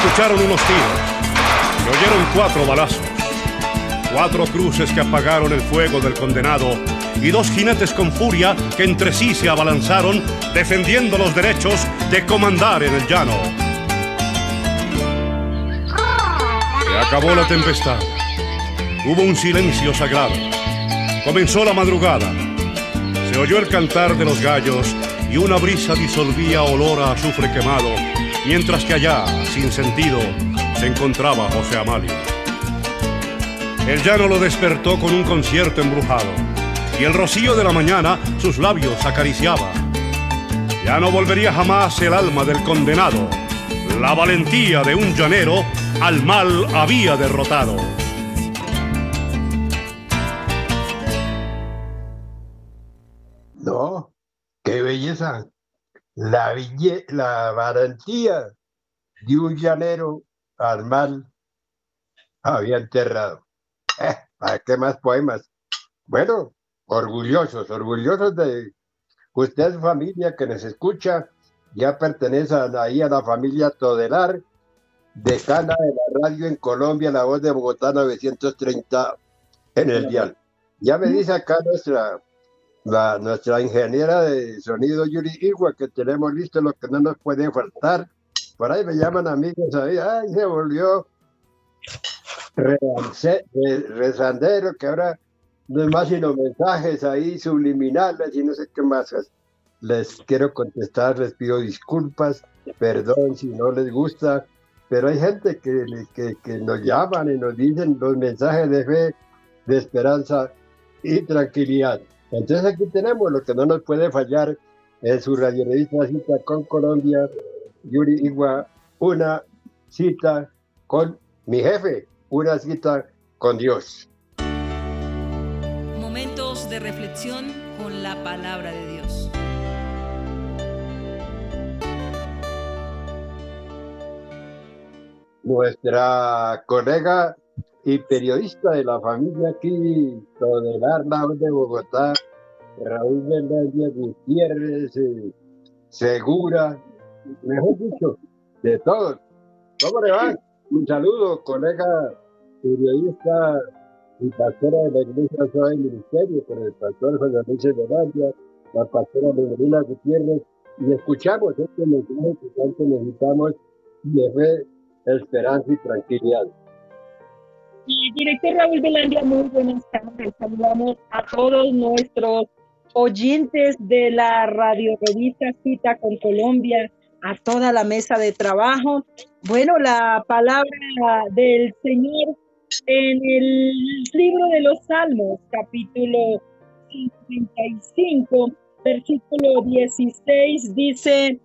escucharon unos tiros. Se oyeron 4 balazos. 4 cruces que apagaron el fuego del condenado y 2 jinetes con furia que entre sí se abalanzaron defendiendo los derechos de comandar en el llano. Se acabó la tempestad. Hubo un silencio sagrado. Comenzó la madrugada. Se oyó el cantar de los gallos y una brisa disolvía olor a azufre quemado, mientras que allá, sin sentido, se encontraba José Amalio. El llano lo despertó con un concierto embrujado, y el rocío de la mañana sus labios acariciaba. Ya no volvería jamás el alma del condenado. La valentía de un llanero al mal había derrotado. No, qué belleza. La valentía de un llanero al mal había enterrado. ¿Para qué más poemas? Bueno, orgullosos de usted, su familia que nos escucha, ya pertenece ahí a la familia Todelar, decana de la radio en Colombia, La Voz de Bogotá 930 en el dial. Ya me dice acá nuestra ingeniera de sonido Yuri Igua que tenemos listo lo que no nos puede faltar. Por ahí me llaman amigos ahí, ay, se volvió rezandero, que ahora no es más sino mensajes ahí subliminales y no sé qué más. Les quiero contestar, les pido disculpas, perdón si no les gusta, pero hay gente que nos llaman y nos dicen los mensajes de fe, de esperanza y tranquilidad. Entonces aquí tenemos lo que no nos puede fallar en su radiorevista Cita con Colombia, Yuri Igua, una cita con mi jefe, una cita con Dios. Momentos de reflexión con la palabra de Dios. Nuestra colega y periodista de la familia aquí, Todelar, La Voz de Bogotá, Raúl Belandia Gutiérrez, Segura, mejor dicho, de todos. ¿Cómo le va? Un saludo, colega periodista y pastora de la Iglesia Soa del Ministerio, con el pastor José Luis Belandia, la pastora Melina Gutiérrez, y escuchamos este mensaje que tanto necesitamos de fe, esperanza y tranquilidad. Y director Raúl Belandia, muy buenas tardes. Saludamos a todos nuestros oyentes de la radio revista Cita con Colombia, a toda la mesa de trabajo. Bueno, la palabra del Señor en el libro de los Salmos, capítulo 55, versículo 16, dice,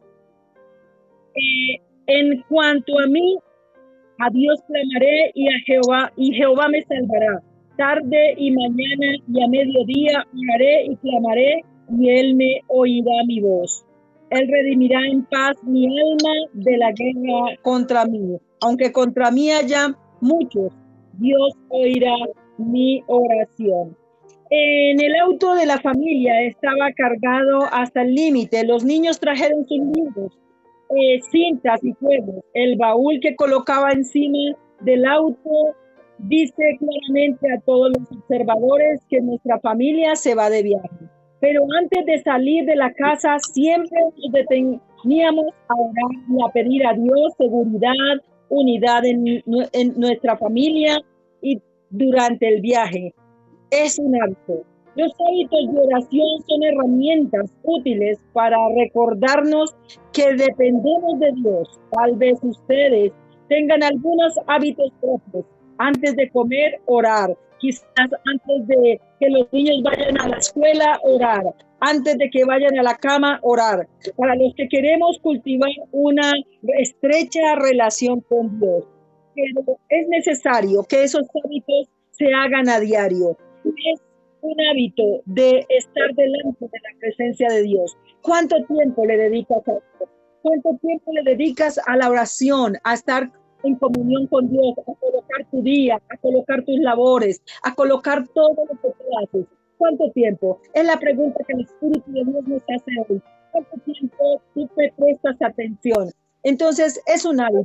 en cuanto a mí, a Dios clamaré y Jehová me salvará. Tarde y mañana y a mediodía oraré y clamaré y él me oirá mi voz. Él redimirá en paz mi alma de la guerra contra mí. Aunque contra mí haya muchos, Dios oirá mi oración. En el auto de la familia estaba cargado hasta el límite. Los niños trajeron sus libros, cintas y juegos. El baúl que colocaba encima del auto dice claramente a todos los observadores que nuestra familia se va de viaje. Pero antes de salir de la casa siempre nos deteníamos a orar y a pedir a Dios seguridad, unidad en nuestra familia y durante el viaje. Es un hábito. Los hábitos de oración son herramientas útiles para recordarnos que dependemos de Dios. Tal vez ustedes tengan algunos hábitos propios. Antes de comer, orar. Quizás antes de que los niños vayan a la escuela, orar. Antes de que vayan a la cama, orar. Para los que queremos cultivar una estrecha relación con Dios. Pero es necesario que esos hábitos se hagan a diario. Es un hábito de estar delante de la presencia de Dios. ¿Cuánto tiempo le dedicas a Dios? ¿Cuánto tiempo le dedicas a la oración, a estar en comunión con Dios, a colocar tu día, a colocar tus labores, a colocar todo lo que tú haces? ¿Cuánto tiempo? Es la pregunta que el Espíritu de Dios nos hace hoy. ¿Cuánto tiempo tú te prestas atención? Entonces, es un hábito.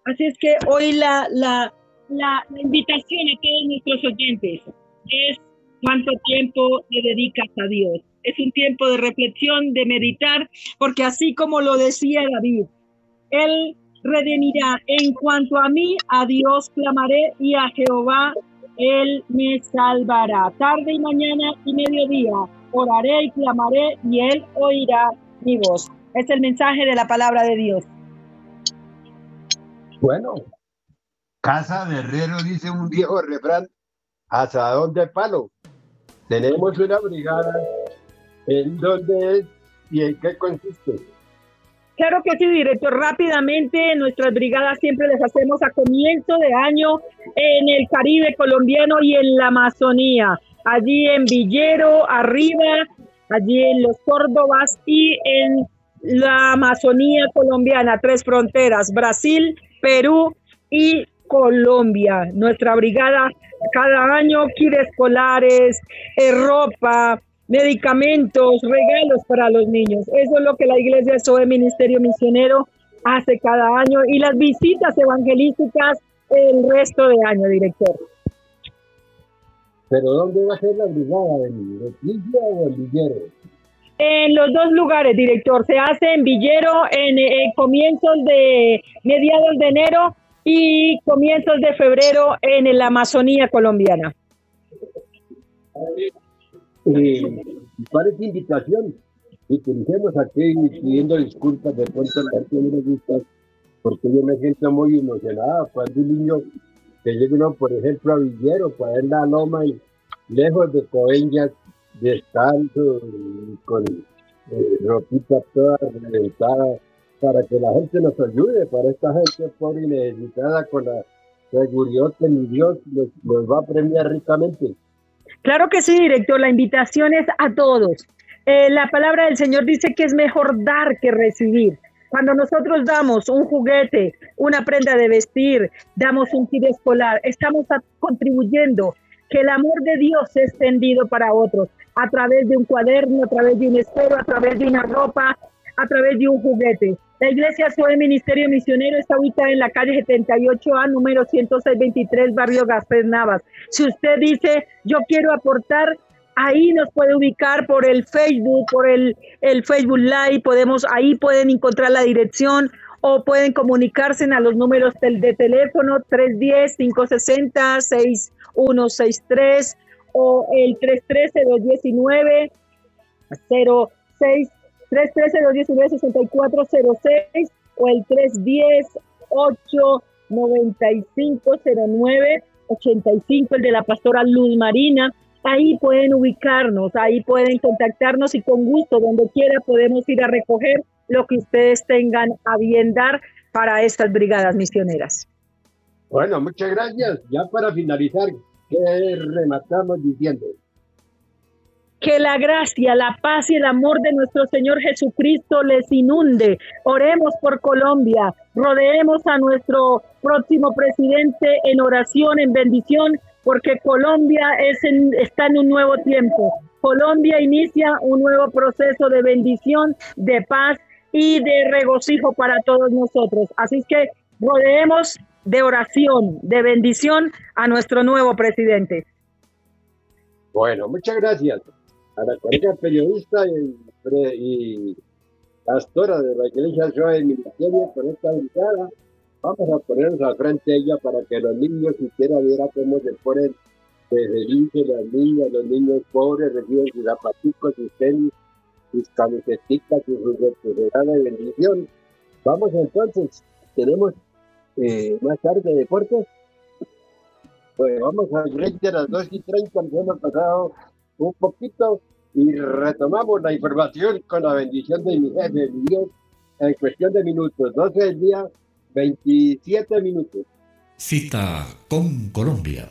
Así es que hoy la invitación a todos nuestros oyentes es cuánto tiempo le dedicas a Dios. Es un tiempo de reflexión, de meditar, porque así como lo decía David, Él redimirá. En cuanto a mí, a Dios clamaré y a Jehová Él me salvará. Tarde y mañana y mediodía oraré y clamaré y Él oirá mi voz. Es el mensaje de la palabra de Dios. Bueno, casa de herrero, dice un viejo refrán, asadón de palo. Tenemos una brigada. ¿En dónde es y en qué consiste? Claro que sí, director. Rápidamente, nuestras brigadas siempre les hacemos a comienzo de año en el Caribe colombiano y en la Amazonía. Allí en Villero, arriba, allí en los Córdobas y en la Amazonía colombiana, 3 fronteras, Brasil, Perú y Colombia. Nuestra brigada cada año, kits escolares, ropa, medicamentos, regalos para los niños. Eso es lo que la Iglesia SOE Ministerio Misionero hace cada año y las visitas evangelísticas el resto de año, director. ¿Pero dónde va a ser la brigada? ¿En Retilla o en Villero? En los 2 lugares, director. Se hace en Villero en comienzos de mediados de enero y comienzos de febrero en la Amazonía colombiana. ¿Cuál es la invitación? Y utilicemos aquí pidiendo disculpas de pronto a la gente no me gusta, porque yo me siento muy emocionada cuando un niño que llegue uno, por ejemplo, a Villero, para ver la loma y lejos de Coveñas, descalzo, con ropita toda reventada, para que la gente nos ayude, para esta gente pobre y necesitada, con la seguridad que mi Dios nos va a premiar ricamente. Claro que sí, director, la invitación es a todos. La palabra del Señor dice que es mejor dar que recibir. Cuando nosotros damos un juguete, una prenda de vestir, damos un kit escolar, estamos contribuyendo que el amor de Dios sea extendido para otros, a través de un cuaderno, a través de un esfero, a través de una ropa, a través de un juguete. La Iglesia SOE Ministerio Misionero está ubicada en la calle 78A, número 10623, barrio Gaspar Navas. Si usted dice, yo quiero aportar, ahí nos puede ubicar por el Facebook, por el Facebook Live, ahí pueden encontrar la dirección o pueden comunicarse a los números de teléfono 310-560-6163 o el 313-219-06 313-219-6406 o el 310-895-09-85, el de la pastora Luz Marina. Ahí pueden ubicarnos, ahí pueden contactarnos y con gusto, donde quiera, podemos ir a recoger lo que ustedes tengan a bien dar para estas brigadas misioneras. Bueno, muchas gracias. Ya para finalizar, ¿qué rematamos diciendo? Que la gracia, la paz y el amor de nuestro Señor Jesucristo les inunde. Oremos por Colombia, rodeemos a nuestro próximo presidente en oración, en bendición, porque Colombia está en un nuevo tiempo. Colombia inicia un nuevo proceso de bendición, de paz y de regocijo para todos nosotros. Así es que rodeemos de oración, de bendición a nuestro nuevo presidente. Bueno, muchas gracias a la colega periodista y pastora de la Iglesia SOE Ministerio por esta brigada. Vamos a ponernos al frente de ella para que los niños siquiera vieran cómo se ponen felices las niñas, los niños pobres reciben sus zapaticos, sus tenis, sus camisetas, sus juguetes de bendición. Vamos entonces, tenemos más tarde deportes. Pues vamos a ir a las 2:30, nos hemos pasado un poquito y retomamos la información con la bendición de mi jefe, mi Dios, en cuestión de minutos. 12 del día, 27 minutos. Cita con Colombia.